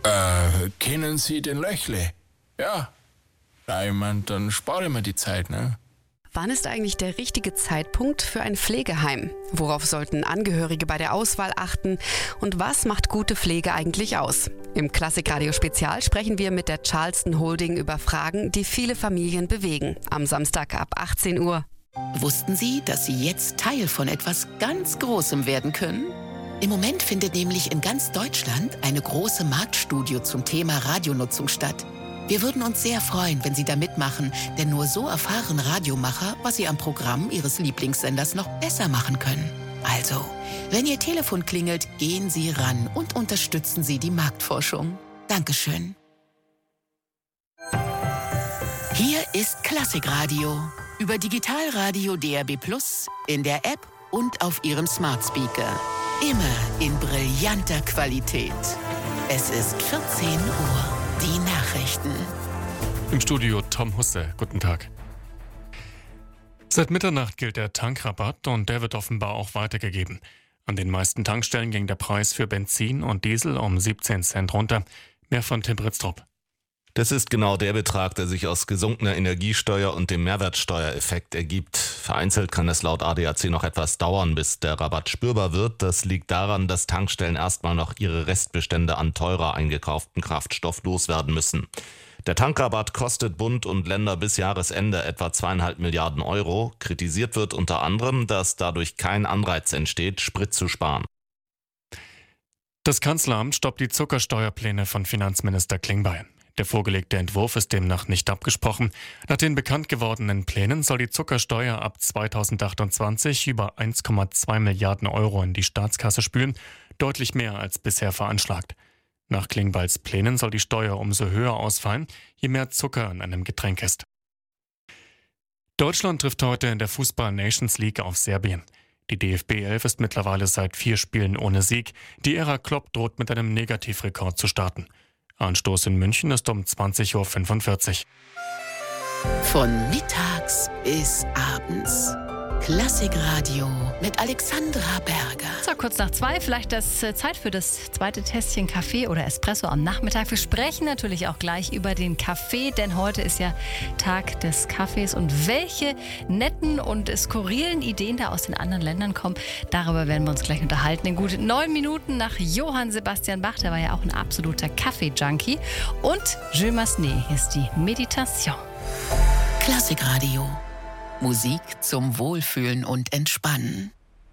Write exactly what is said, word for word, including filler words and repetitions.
Äh, kennen Sie den Löchle? Ja. Ja, ich mein, dann spare ich mir die Zeit, ne? Wann ist eigentlich der richtige Zeitpunkt für ein Pflegeheim? Worauf sollten Angehörige bei der Auswahl achten? Und was macht gute Pflege eigentlich aus? Im Klassikradio Spezial sprechen wir mit der Charleston Holding über Fragen, die viele Familien bewegen. Am Samstag ab achtzehn Uhr. Wussten Sie, dass Sie jetzt Teil von etwas ganz Großem werden können? Im Moment findet nämlich in ganz Deutschland eine große Marktstudie zum Thema Radionutzung statt. Wir würden uns sehr freuen, wenn Sie da mitmachen, denn nur so erfahren Radiomacher, was sie am Programm Ihres Lieblingssenders noch besser machen können. Also, wenn Ihr Telefon klingelt, gehen Sie ran und unterstützen Sie die Marktforschung. Dankeschön. Hier ist Klassikradio über Digitalradio D A B plus, in der App und auf Ihrem Smart Speaker. Immer in brillanter Qualität. Es ist vierzehn Uhr. Die Nachrichten. Im Studio Tom Husse. Guten Tag. Seit Mitternacht gilt der Tankrabatt und der wird offenbar auch weitergegeben. An den meisten Tankstellen ging der Preis für Benzin und Diesel um siebzehn Cent runter. Mehr von Tim Britztrup. Das ist genau der Betrag, der sich aus gesunkener Energiesteuer und dem Mehrwertsteuereffekt ergibt. Vereinzelt kann es laut A D A C noch etwas dauern, bis der Rabatt spürbar wird. Das liegt daran, dass Tankstellen erstmal noch ihre Restbestände an teurer eingekauften Kraftstoff loswerden müssen. Der Tankrabatt kostet Bund und Länder bis Jahresende etwa zweieinhalb Milliarden Euro. Kritisiert wird unter anderem, dass dadurch kein Anreiz entsteht, Sprit zu sparen. Das Kanzleramt stoppt die Zuckersteuerpläne von Finanzminister Klingbeil. Der vorgelegte Entwurf ist demnach nicht abgesprochen. Nach den bekannt gewordenen Plänen soll die Zuckersteuer ab zweitausendachtundzwanzig über eins Komma zwei Milliarden Euro in die Staatskasse spülen, deutlich mehr als bisher veranschlagt. Nach Klingbeils Plänen soll die Steuer umso höher ausfallen, je mehr Zucker in einem Getränk ist. Deutschland trifft heute in der Fußball-Nations League auf Serbien. Die D F B elf ist mittlerweile seit vier Spielen ohne Sieg. Die Ära Klopp droht mit einem Negativrekord zu starten. Anstoß in München ist um zwanzig Uhr fünfundvierzig. Von mittags bis abends. Klassikradio mit Alexandra Berger. So, kurz nach zwei, vielleicht das äh, Zeit für das zweite Tässchen Kaffee oder Espresso am Nachmittag. Wir sprechen natürlich auch gleich über den Kaffee, denn heute ist ja Tag des Kaffees. Und welche netten und skurrilen Ideen da aus den anderen Ländern kommen, darüber werden wir uns gleich unterhalten. In gut neun Minuten nach Johann Sebastian Bach, der war ja auch ein absoluter Kaffee-Junkie. Und Jules Massenet ist die Meditation. Klassikradio. Musik zum Wohlfühlen und Entspannen.